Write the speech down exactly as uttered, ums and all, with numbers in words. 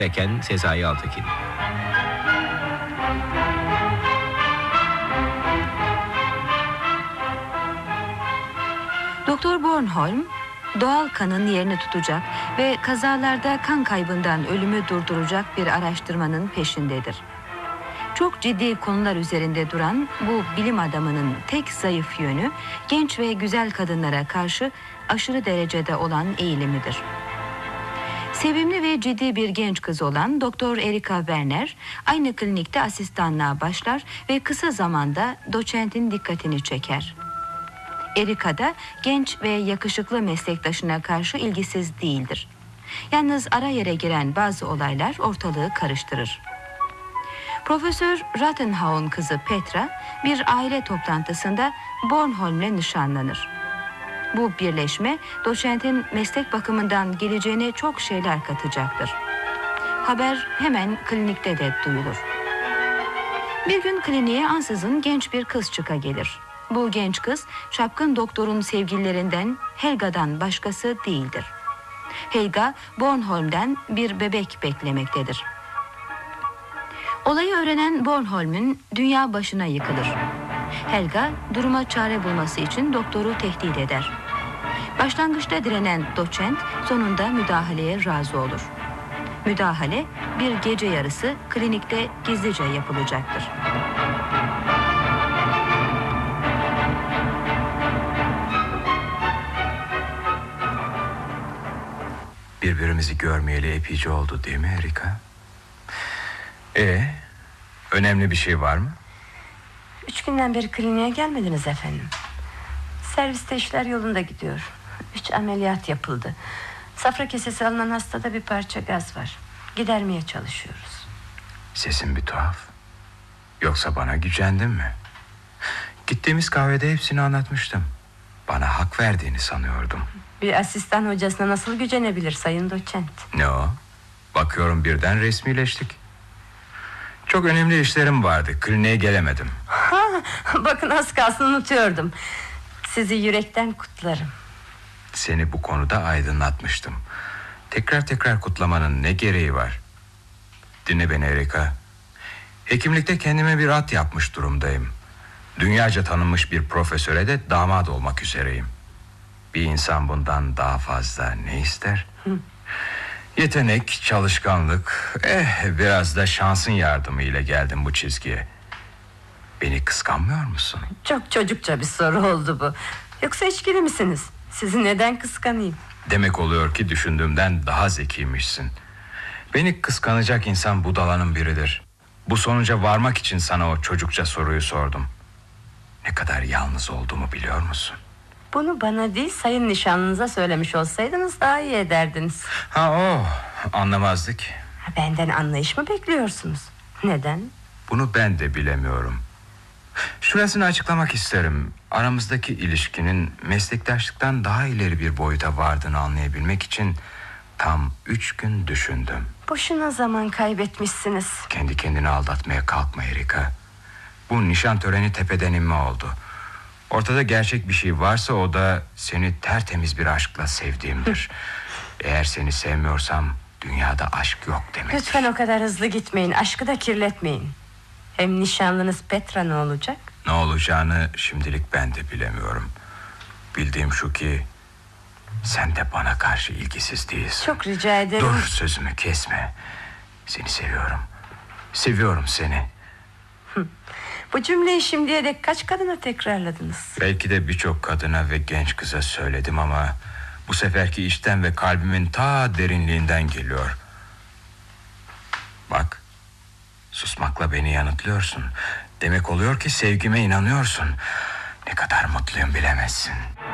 Eken Sezai Altekin. Doktor Bornholm, doğal kanın yerini tutacak ve kazalarda kan kaybından ölümü durduracak bir araştırmanın peşindedir. Çok ciddi konular üzerinde duran bu bilim adamının tek zayıf yönü, genç ve güzel kadınlara karşı aşırı derecede olan eğilimidir. Sevimli ve ciddi bir genç kız olan Doktor Erika Werner, aynı klinikte asistanlığa başlar ve kısa zamanda doçentin dikkatini çeker. Erika da genç ve yakışıklı meslektaşına karşı ilgisiz değildir. Yalnız ara yere giren bazı olaylar ortalığı karıştırır. Profesör Rattenhau'nun kızı Petra bir aile toplantısında Bornholm'le nişanlanır. Bu birleşme doçentin meslek bakımından geleceğine çok şeyler katacaktır. Haber hemen klinikte de duyulur. Bir gün kliniğe ansızın genç bir kız çıka gelir. Bu genç kız çapkın doktorun sevgililerinden Helga'dan başkası değildir. Helga Bornholm'den bir bebek beklemektedir. Olayı öğrenen Bornholm'ün dünya başına yıkılır. Helga duruma çare bulması için doktoru tehdit eder. Başlangıçta direnen doçent sonunda müdahaleye razı olur. Müdahale bir gece yarısı klinikte gizlice yapılacaktır. Birbirimizi görmeyeli epeyce oldu değil mi Erika? Ee, önemli bir şey var mı? Üç günden beri kliniğe gelmediniz efendim. Serviste işler yolunda gidiyor. Üç ameliyat yapıldı. Safra kesesi alınan hastada bir parça gaz var. Gidermeye çalışıyoruz. Sesin bir tuhaf. Yoksa bana gücendin mi? Gittiğimiz kahvede hepsini anlatmıştım. Bana hak verdiğini sanıyordum. Bir asistan hocasına nasıl gücenebilir sayın doçent? Ne o? Bakıyorum birden resmileştik. Çok önemli işlerim vardı. Kliniğe gelemedim. Ha, bakın az kalsın unutuyordum. Sizi yürekten kutlarım. Seni bu konuda aydınlatmıştım. Tekrar tekrar kutlamanın ne gereği var? Dinle beni Erika. Hekimlikte kendime bir at yapmış durumdayım. Dünyaca tanınmış bir profesöre de damat olmak üzereyim. Bir insan bundan daha fazla ne ister? Hı. Yetenek, çalışkanlık, eh biraz da şansın yardımıyla geldim bu çizgiye. Beni kıskanmıyor musun? Çok çocukça bir soru oldu bu. Yoksa içkili misiniz? Sizi neden kıskanayım? Demek oluyor ki düşündüğümden daha zekiymişsin. Beni kıskanacak insan budalanın biridir. Bu sonuca varmak için sana o çocukça soruyu sordum. Ne kadar yalnız olduğumu biliyor musun? Bunu bana değil sayın nişanlınıza söylemiş olsaydınız daha iyi ederdiniz. Ha o anlamazdık. Benden anlayış mı bekliyorsunuz? Neden? Bunu ben de bilemiyorum. Şurasını açıklamak isterim. Aramızdaki ilişkinin meslektaşlıktan daha ileri bir boyuta vardığını anlayabilmek için tam üç gün düşündüm. Boşuna zaman kaybetmişsiniz. Kendi kendini aldatmaya kalkma Erika. Bu nişan töreni tepeden inme oldu. Ortada gerçek bir şey varsa o da seni tertemiz bir aşkla sevdiğimdir. Eğer seni sevmiyorsam dünyada aşk yok demektir. Lütfen o kadar hızlı gitmeyin. Aşkı da kirletmeyin. Hem nişanlınız Petra ne olacak? Ne olacağını şimdilik ben de bilemiyorum. Bildiğim şu ki sen de bana karşı ilgisiz değilsin. Çok rica ederim. Dur, sözümü kesme. Seni seviyorum. Seviyorum seni. Bu cümleyi şimdiye dek kaç kadına tekrarladınız? Belki de birçok kadına ve genç kıza söyledim ama bu seferki içten ve kalbimin ta derinliğinden geliyor. Bak, susmakla beni yanıtlıyorsun. Demek oluyor ki sevgime inanıyorsun. Ne kadar mutluyum bilemezsin.